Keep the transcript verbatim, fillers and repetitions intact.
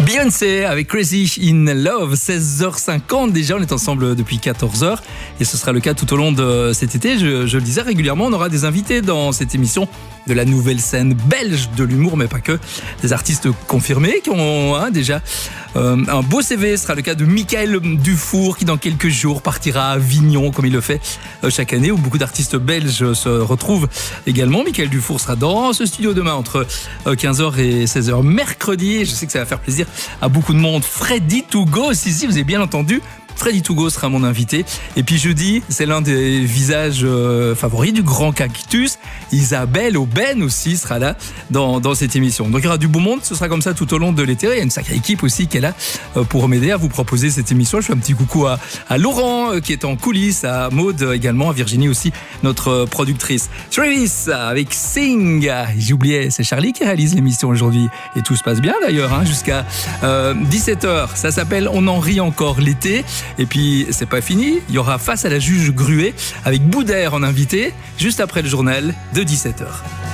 Beyoncé avec Crazy in Love, seize heures cinquante déjà, on est ensemble depuis quatorze heures et ce sera le cas tout au long de cet été. Je, je le disais régulièrement, on aura des invités dans cette émission de la nouvelle scène belge de l'humour, mais pas que. Des artistes confirmés qui ont hein, déjà euh, un beau C V. Ce sera le cas de Michael Dufour qui dans quelques jours partira à Avignon comme il le fait euh, chaque année, où beaucoup d'artistes belges se retrouvent également. Michael Dufour sera dans ce studio demain entre euh, quinze heures et seize heures mercredi. Je sais que ça va faire plaisir à beaucoup de monde. Freddy To Go, si si, vous avez bien entendu. Freddy To Go sera mon invité. Et puis jeudi, c'est l'un des visages euh, favoris du Grand Cactus. Isabelle Aubin aussi sera là dans, dans cette émission. Donc il y aura du beau monde, ce sera comme ça tout au long de l'été. Il y a une sacrée équipe aussi qui est là euh, pour m'aider à vous proposer cette émission. Je fais un petit coucou à, à Laurent euh, qui est en coulisses, à Maude euh, également, à Virginie aussi, notre euh, productrice. Travis avec Sing. J'oubliais, c'est Charlie qui réalise l'émission aujourd'hui. Et tout se passe bien d'ailleurs, hein, jusqu'à euh, dix-sept heures. Ça s'appelle On en rit encore l'été. Et puis, c'est pas fini. Il y aura Face à la juge Gruet avec Boudère en invité, juste après le journal de dix-sept heures.